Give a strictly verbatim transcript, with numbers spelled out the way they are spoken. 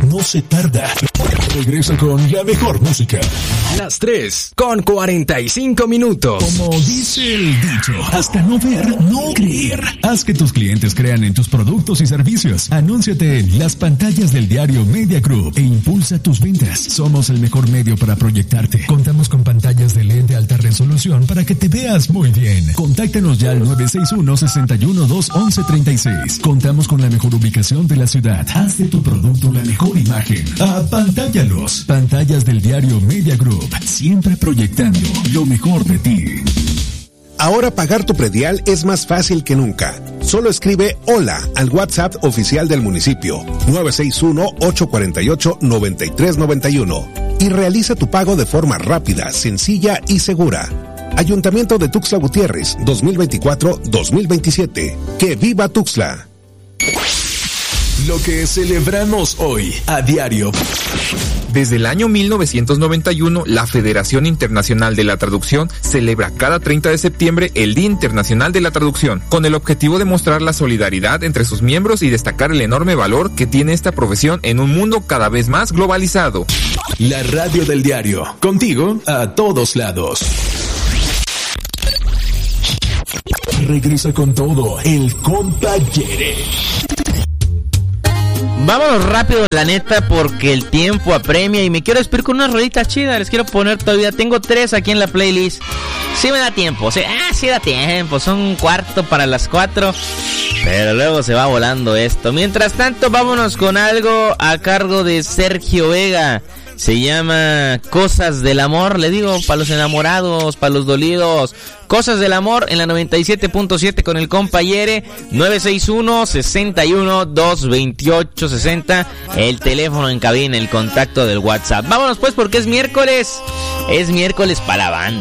no se tarda. Regresa con la mejor música. Las tres con cuarenta y cinco minutos. Como dice el dicho, hasta no ver, no creer. Haz que tus clientes crean en tus productos y servicios. Anúnciate en las pantallas del diario Media Group e impulsa tus ventas. Somos el mejor medio para proyectarte. Contamos con pantallas de L E D de alta resolución para que te veas muy bien. Contáctanos ya al nueve seis uno, seis uno dos, once treinta y seis. Contamos con la mejor ubicación de la ciudad. Haz de tu producto la mejor imagen. Apantállalos. Pantallas del diario Media Group. Siempre proyectando lo mejor de ti. Ahora pagar tu predial es más fácil que nunca. Solo escribe hola al WhatsApp oficial del municipio nueve seis uno, ocho cuatro ocho, nueve tres nueve uno y realiza tu pago de forma rápida, sencilla y segura. Ayuntamiento de Tuxtla Gutiérrez, dos mil veinticuatro a dos mil veintisiete. ¡Que viva Tuxtla! Lo que celebramos hoy a diario. Desde el año mil novecientos noventa y uno, la Federación Internacional de la Traducción celebra cada treinta de septiembre el Día Internacional de la Traducción, con el objetivo de mostrar la solidaridad entre sus miembros y destacar el enorme valor que tiene esta profesión en un mundo cada vez más globalizado. La radio del diario, contigo a todos lados. Regresa con todo el compa Jere. Vámonos rápido, la neta, porque el tiempo apremia y me quiero despedir con unas rolitas chidas. Les quiero poner todavía, tengo tres aquí en la playlist. Sí me da tiempo, sí, ah, sí da tiempo, son un cuarto para las cuatro, pero luego se va volando esto. Mientras tanto, vámonos con algo a cargo de Sergio Vega. Se llama Cosas del Amor, le digo, para los enamorados, para los dolidos. Cosas del Amor en la noventa y siete punto siete con el compa Yere. Nueve seis uno, seis uno, dos veintiocho sesenta. El teléfono en cabina, el contacto del WhatsApp. Vámonos pues porque es miércoles. Es miércoles para la banda.